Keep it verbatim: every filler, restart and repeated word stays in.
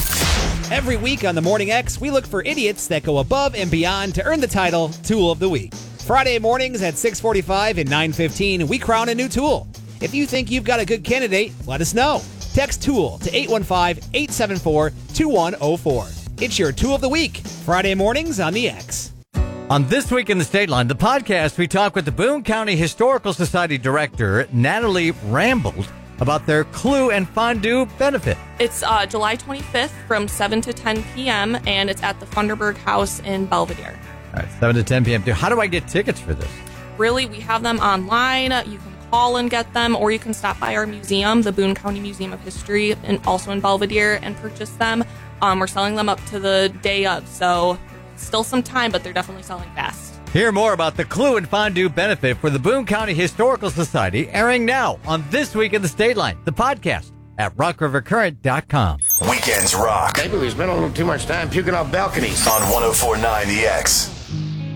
Every week on the Morning X, we look for idiots that go above and beyond to earn the title Tool of the Week. Friday mornings at six forty-five and nine fifteen, we crown a new tool. If you think you've got a good candidate, let us know. Text TOOL to eight one five, eight seven four, two one zero four. It's your Tool of the Week, Friday mornings on the X. On This Week in the State Line, the podcast, we talk with the Boone County Historical Society Director, Natalie Rambold, about their Clue and Fondue benefit. It's uh, July twenty-fifth from seven to ten p.m., and it's at the Funderburg House in Belvedere. All right, seven to ten p.m. How do I get tickets for this? Really, we have them online. You can call and get them, or you can stop by our museum, the Boone County Museum of History, and also in Belvedere, and purchase them. Um, we're selling them up to the day of, so still some time, but they're definitely selling fast. Hear more about the Clue and Fondue benefit for the Boone County Historical Society, airing now on This Week in the State Line, the podcast at rock river current dot com. Weekends rock. Maybe we spent a little too much time puking off balconies. On one oh four point nine The X.